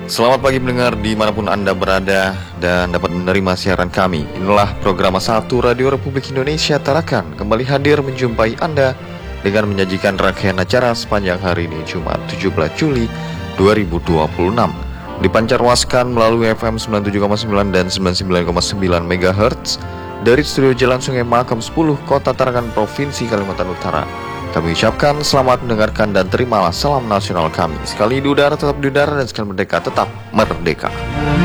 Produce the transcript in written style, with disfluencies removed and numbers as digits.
Selamat pagi pendengar dimanapun Anda berada dan dapat menerima siaran kami. Inilah program 1 Radio Republik Indonesia Tarakan kembali hadir menjumpai Anda dengan menyajikan rangkaian acara sepanjang hari ini Jumat 17 Juli 2026. Dipancarluaskan melalui FM 97,9 dan 99,9 MHz dari studio Jalan Sungai Mahakam 10 Kota Tarakan Provinsi Kalimantan Utara. Kami ucapkan selamat mendengarkan dan terimalah salam nasional kami. Sekali di udara tetap di udara dan sekali merdeka tetap merdeka.